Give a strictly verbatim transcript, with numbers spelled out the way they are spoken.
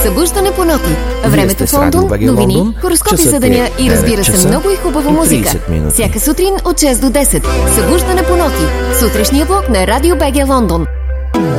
Събуждане по ноти. Времето в Лондон, новини, хороскопи за деня и разбира се много и хубава музика. Всяка сутрин от шест до десет. Събуждане по ноти. Сутрешния блок на Радио БГ Лондон.